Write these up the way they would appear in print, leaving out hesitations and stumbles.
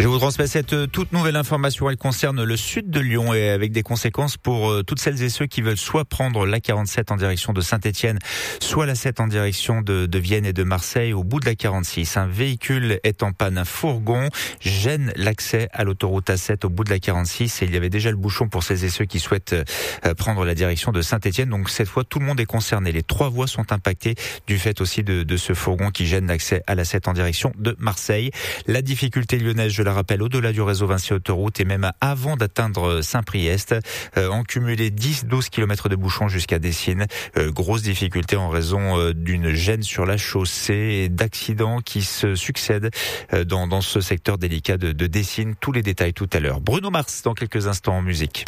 Je vous transmets cette toute nouvelle information. Elle concerne le sud de Lyon et avec des conséquences pour toutes celles et ceux qui veulent soit prendre l'A47 en direction de Saint-Étienne, soit la 7 en direction de Vienne et de Marseille au bout de la 46. Un véhicule est en panne, un fourgon gêne l'accès à l'autoroute A7 au bout de la 46 et il y avait déjà le bouchon pour celles et ceux qui souhaitent prendre la direction de Saint-Étienne. Donc cette fois, tout le monde est concerné. Les 3 voies sont impactées du fait aussi de ce fourgon qui gêne l'accès à la 7 en direction de Marseille. La difficulté lyonnaise, je la rappelle, au-delà du réseau Vinci Autoroute et même avant d'atteindre Saint-Priest, en cumulé 10-12 km de bouchons jusqu'à Dessines. Grosse difficulté en raison d'une gêne sur la chaussée et d'accidents qui se succèdent dans ce secteur délicat de Dessines. Tous les détails tout à l'heure. Bruno Mars dans quelques instants en musique.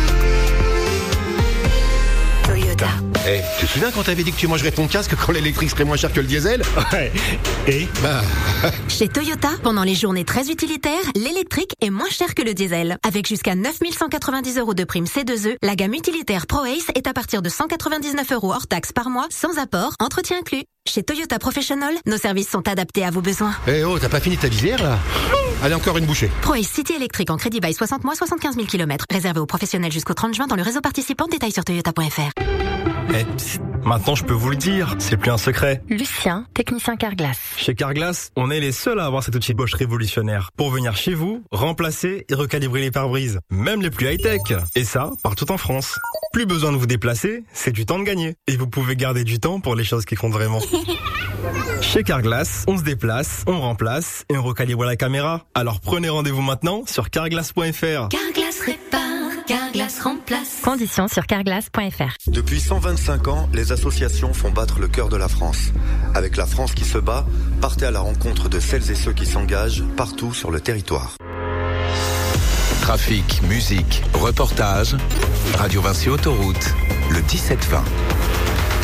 Toyota. Eh, tu te souviens quand t'avais dit que tu mangerais ton casque quand l'électrique serait moins cher que le diesel? Ouais. Et Chez Toyota, pendant les journées très utilitaires, l'électrique est moins cher que le diesel. Avec jusqu'à 9 190 € de prime C2E, la gamme utilitaire ProAce est à partir de 199 € hors taxe par mois, sans apport, entretien inclus. Chez Toyota Professional, nos services sont adaptés à vos besoins. Eh oh, t'as pas fini ta visière là? Allez, encore une bouchée. ProAce City électrique en crédit bail 60 mois, 75 000 km. Réservé aux professionnels jusqu'au 30 juin dans le réseau participant. Détails sur toyota.fr. Eh, psst, maintenant je peux vous le dire, c'est plus un secret. Lucien, technicien Carglass. Chez Carglass, on est les seuls à avoir cet outil Bosch révolutionnaire pour venir chez vous, remplacer et recalibrer les pare-brises, même les plus high-tech. Et ça, partout en France. Plus besoin de vous déplacer, c'est du temps de gagner. Et vous pouvez garder du temps pour les choses qui comptent vraiment. Chez Carglass, on se déplace, on remplace et on recalibre la caméra. Alors prenez rendez-vous maintenant sur carglass.fr. Carglass répare, Carglass remplace. Conditions sur carglass.fr. Depuis 125 ans, les associations font battre le cœur de la France. Avec la France qui se bat, partez à la rencontre de celles et ceux qui s'engagent partout sur le territoire. Trafic, musique, reportage, Radio Vinci Autoroute, le 17-20.